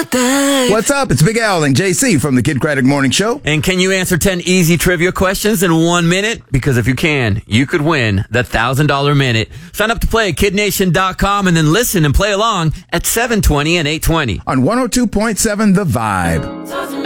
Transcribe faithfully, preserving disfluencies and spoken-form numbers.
the day. What's up? It's Big Al and J C from the Kid Craddock Morning Show. And can you answer ten easy trivia questions in one minute? Because if you can, you could win the one thousand dollars minute. Sign up to play at kid nation dot com and then listen and play along at seven twenty and eight twenty. On one oh two point seven The Vibe.